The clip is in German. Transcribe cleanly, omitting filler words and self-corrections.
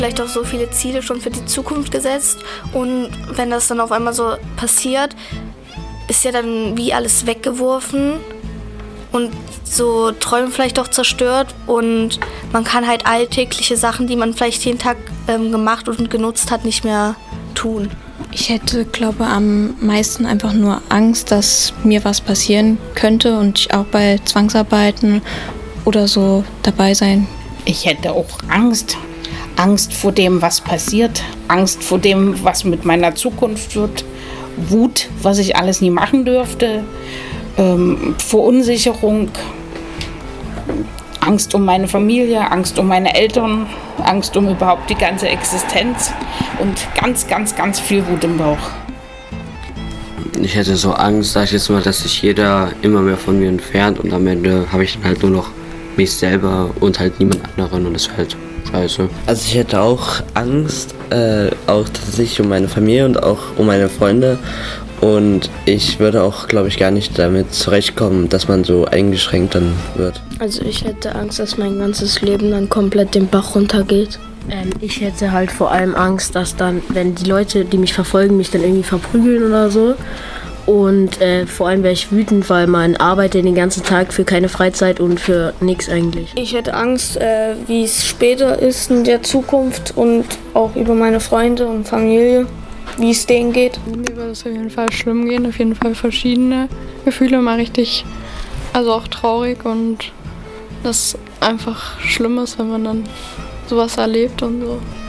Vielleicht auch so viele Ziele schon für die Zukunft gesetzt und wenn das dann auf einmal so passiert, ist ja dann wie alles weggeworfen und so Träume vielleicht auch zerstört und man kann halt alltägliche Sachen, die man vielleicht jeden Tag gemacht und genutzt hat, nicht mehr tun. Ich hätte, glaube ich, am meisten einfach nur Angst, dass mir was passieren könnte und ich auch bei Zwangsarbeiten oder so dabei sein. Ich hätte auch Angst. Angst vor dem, was passiert. Angst vor dem, was mit meiner Zukunft wird. Wut, was ich alles nie machen dürfte. Verunsicherung. Angst um meine Familie, Angst um meine Eltern, Angst um überhaupt die ganze Existenz und ganz, ganz, ganz viel Wut im Bauch. Ich hätte so Angst, sag ich jetzt mal, dass sich jeder immer mehr von mir entfernt und am Ende habe ich dann halt nur noch mich selber und halt niemand anderen und das ist halt scheiße. Also ich hätte auch Angst, auch tatsächlich um meine Familie und auch um meine Freunde. Und ich würde auch, glaube ich, gar nicht damit zurechtkommen, dass man so eingeschränkt dann wird. Also ich hätte Angst, dass mein ganzes Leben dann komplett den Bach runtergeht. Ich hätte halt vor allem Angst, dass dann, wenn die Leute, die mich verfolgen, mich dann irgendwie verprügeln oder so. Und vor allem wäre ich wütend, weil man arbeitet den ganzen Tag für keine Freizeit und für nichts eigentlich. Ich hätte Angst, wie es später ist in der Zukunft und auch über meine Freunde und Familie, wie es denen geht. Mir würde es auf jeden Fall schlimm gehen, auf jeden Fall verschiedene Gefühle, mal richtig, also auch traurig und das einfach schlimm ist, wenn man dann sowas erlebt und so.